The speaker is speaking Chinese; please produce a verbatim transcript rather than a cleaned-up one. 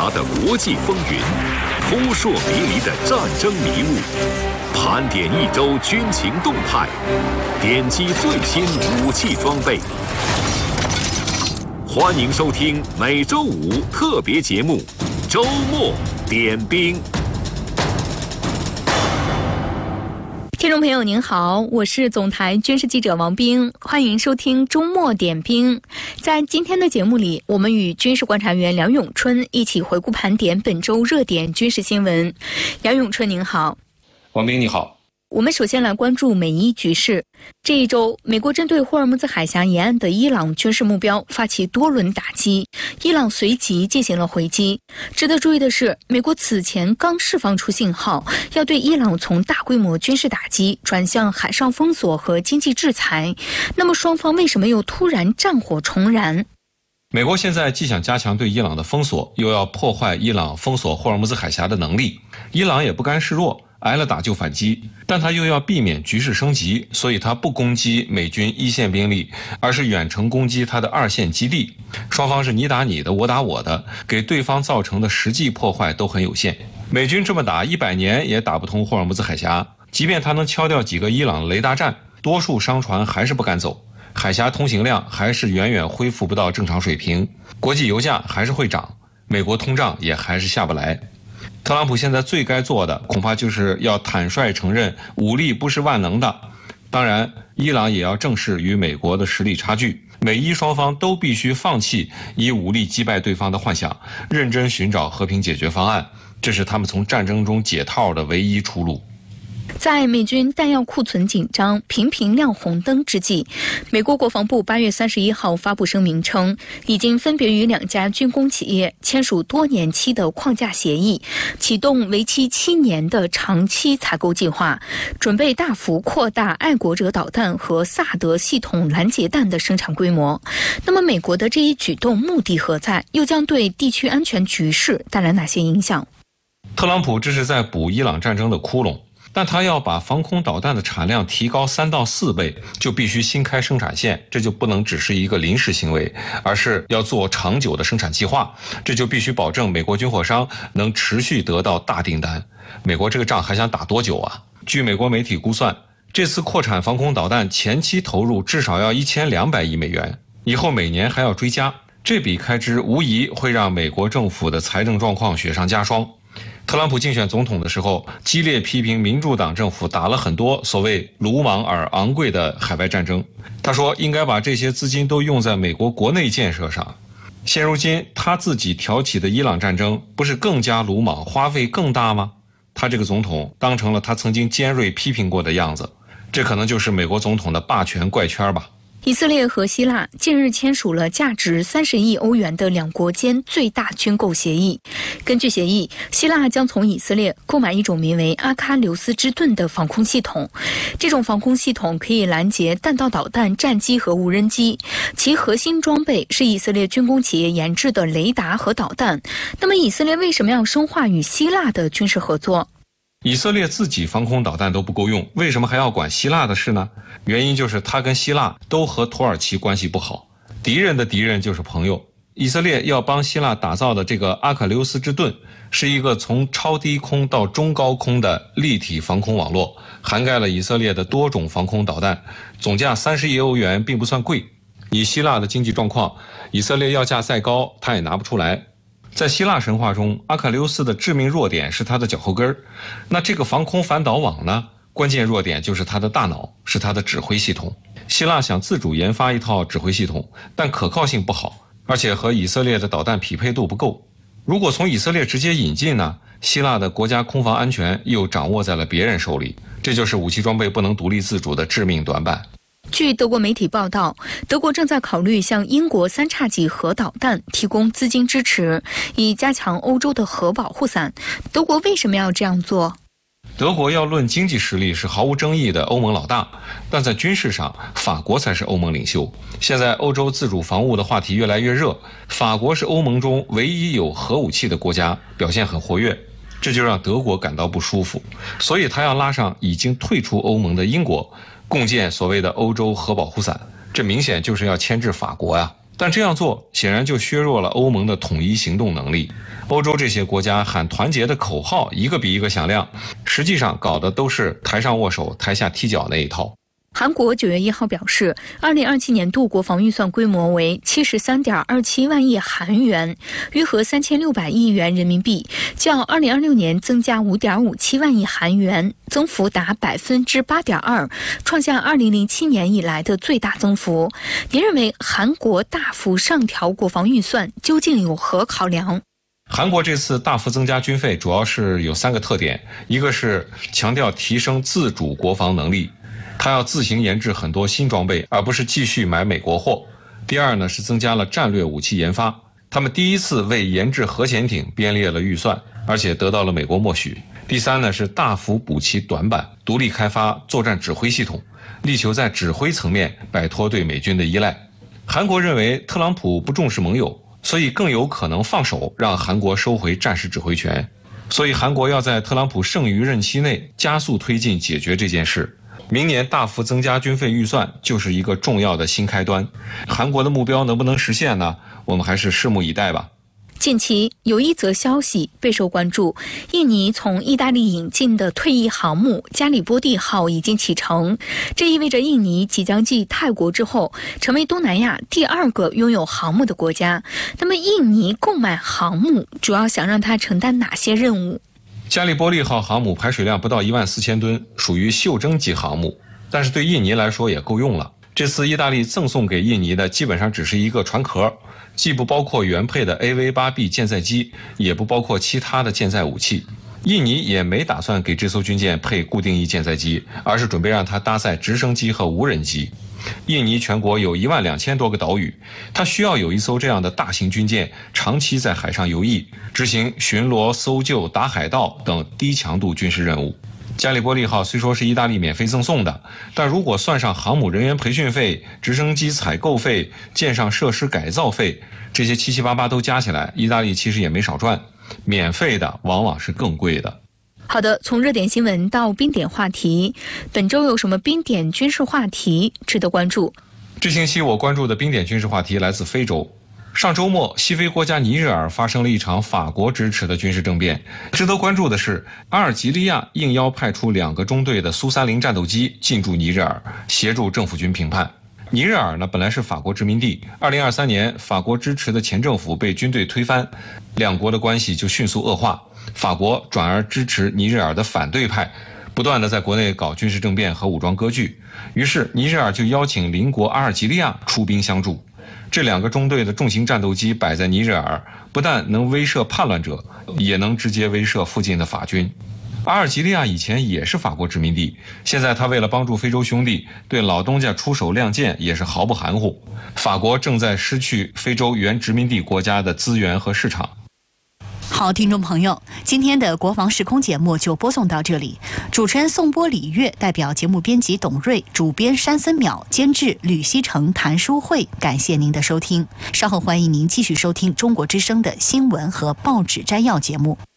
答的国际风云，扑朔迷离的战争迷雾，盘点一周军情动态，点击最新武器装备。欢迎收听每周五特别节目《周末点兵》。 听众朋友您好，我是总台军事记者王冰，欢迎收听周末点兵。在今天的节目里，我们与军事观察员梁永春一起回顾盘点本周热点军事新闻。梁永春您好。 王冰你好。 我们首先来关注美伊局势。这一周，美国针对霍尔木兹海峡沿岸的伊朗军事目标发起多轮打击，伊朗随即进行了回击。值得注意的是，美国此前刚释放出信号，要对伊朗从大规模军事打击转向海上封锁和经济制裁。那么双方为什么又突然战火重燃？ 美国现在既想加强对伊朗的封锁，又要破坏伊朗封锁霍尔木兹海峡的能力。伊朗也不甘示弱，挨了打就反击，但他又要避免局势升级，所以他不攻击美军一线兵力，而是远程攻击他的二线基地。双方是你打你的，我打我的，给对方造成的实际破坏都很有限。美军这么打一百年也打不通霍尔木兹海峡，即便他能敲掉几个伊朗雷达站，多数商船还是不敢走，海峡通行量还是远远恢复不到正常水平，国际油价还是会涨，美国通胀也还是下不来。特朗普现在最该做的恐怕就是要坦率承认武力不是万能的，当然伊朗也要正视与美国的实力差距，美伊双方都必须放弃以武力击败对方的幻想，认真寻找和平解决方案，这是他们从战争中解套的唯一出路。 在美军弹药库存紧张、频频亮红灯之际，美国国防部八月三十一号发布声明称，已经分别与两家军工企业签署多年期的框架协议，启动为期七年的长期采购计划，准备大幅扩大爱国者导弹和萨德系统拦截弹的生产规模。那么，美国的这一举动目的何在？又将对地区安全局势带来哪些影响？ 特朗普这是在补伊朗战争的窟窿。但他要把防空导弹的产量提高三到四倍，就必须新开生产线，这就不能只是一个临时行为，而是要做长久的生产计划，这就必须保证美国军火商能持续得到大订单。美国这个仗还想打多久啊？据美国媒体估算，这次扩产防空导弹前期投入至少要一千两百亿美元，以后每年还要追加，这笔开支无疑会让美国政府的财政状况雪上加霜。特朗普竞选总统的时候，激烈批评民主党政府打了很多所谓鲁莽而昂贵的海外战争。他说应该把这些资金都用在美国国内建设上。现如今他自己挑起的伊朗战争不是更加鲁莽，花费更大吗？他这个总统当成了他曾经尖锐批评过的样子，这可能就是美国总统的霸权怪圈吧。 以色列和希腊近日签署了价值三十亿欧元的两国间最大军购协议。根据协议，希腊将从以色列购买一种名为阿喀琉斯之盾的防空系统。这种防空系统可以拦截弹道导弹、战机和无人机，其核心装备是以色列军工企业研制的雷达和导弹。那么，以色列为什么要深化与希腊的军事合作？ 以色列自己防空导弹都不够用，为什么还要管希腊的事呢？原因就是他跟希腊都和土耳其关系不好，敌人的敌人就是朋友。以色列要帮希腊打造的这个阿喀琉斯之盾，是一个从超低空到中高空的立体防空网络，涵盖了以色列的多种防空导弹，总价三十亿欧元并不算贵。以希腊的经济状况，以色列要价再高，他也拿不出来。在希腊神话中，阿喀琉斯的致命弱点是他的脚后跟儿，那这个防空反导网呢？关键弱点就是他的大脑，是他的指挥系统。希腊想自主研发一套指挥系统，但可靠性不好，而且和以色列的导弹匹配度不够。如果从以色列直接引进呢，希腊的国家空防安全又掌握在了别人手里，这就是武器装备不能独立自主的致命短板。 据德国媒体报道，德国正在考虑向英国三叉戟核导弹提供资金支持，以加强欧洲的核保护伞。德国为什么要这样做？ 德国要论经济实力是毫无争议的欧盟老大，但在军事上，法国才是欧盟领袖。现在欧洲自主防务的话题越来越热，法国是欧盟中唯一有核武器的国家，表现很活跃，这就让德国感到不舒服，所以他要拉上已经退出欧盟的英国，共建所谓的欧洲核保护伞，这明显就是要牵制法国呀。 但这样做显然就削弱了欧盟的统一行动能力。欧洲这些国家喊团结的口号一个比一个响亮，实际上搞的都是台上握手台下踢脚那一套。 韩国九月一号表示，二零二七年度国防预算规模为七十三点二七万亿韩元，约合三千六百亿元人民币，较二零二六年增加五点五七万亿韩元，增幅达百分之八点二，创下二零零七年以来的最大增幅。您认为韩国大幅上调国防预算究竟有何考量？ 韩国这次大幅增加军费，主要是有三个特点：一个是强调提升自主国防能力。他要自行研制很多新装备，而不是继续买美国货。第二呢，是增加了战略武器研发，他们第一次为研制核潜艇编列了预算，而且得到了美国默许。第三呢，是大幅补齐短板，独立开发作战指挥系统，力求在指挥层面摆脱对美军的依赖。韩国认为特朗普不重视盟友，所以更有可能放手让韩国收回战时指挥权。所以韩国要在特朗普剩余任期内加速推进解决这件事。明年大幅增加军费预算就是一个重要的新开端，韩国的目标能不能实现呢？我们还是拭目以待吧。 近期有一则消息备受关注，印尼从意大利引进的退役航母加里波第号已经启程，这意味着印尼即将继泰国之后成为东南亚第二个拥有航母的国家。那么印尼购买航母主要想让它承担哪些任务？ 加利波利号航母排水量不到一万四千吨，属于袖珍级航母，但是对印尼来说也够用了。这次意大利赠送给印尼的基本上只是一个船壳，既不包括原配的 A V 八 B 舰载机，也不包括其他的舰载武器。印尼也没打算给这艘军舰配固定翼舰载机，而是准备让它搭载直升机和无人机。印尼全国有一万两千多个岛屿，它需要有一艘这样的大型军舰长期在海上游弋，执行巡逻、搜救、打海盗等低强度军事任务。加里波利号虽说是意大利免费赠送的，但如果算上航母人员培训费、直升机采购费、舰上设施改造费，这些七七八八都加起来，意大利其实也没少赚。免费的往往是更贵的。 好的，从热点新闻到冰点话题，本周有什么冰点军事话题值得关注？ 这星期我关注的冰点军事话题来自非洲。上周末，西非国家尼日尔发生了一场法国支持的军事政变。值得关注的是，阿尔及利亚应邀派出两个中队的苏三零战斗机进驻尼日尔，协助政府军平叛。尼日尔呢，本来是法国殖民地，二零二三年法国支持的前政府被军队推翻，两国的关系就迅速恶化。法国转而支持尼日尔的反对派，不断的在国内搞军事政变和武装割据。于是尼日尔就邀请邻国阿尔及利亚出兵相助。这两个中队的重型战斗机摆在尼日尔，不但能威慑叛乱者，也能直接威慑附近的法军。阿尔及利亚以前也是法国殖民地，现在他为了帮助非洲兄弟，对老东家出手亮剑也是毫不含糊。法国正在失去非洲原殖民地国家的资源和市场。 好，听众朋友，今天的国防时空节目就播送到这里。主持人宋波、李月，代表节目编辑董瑞，主编山森淼，监制吕西成、谭淑慧，感谢您的收听。稍后欢迎您继续收听中国之声的新闻和报纸摘要节目。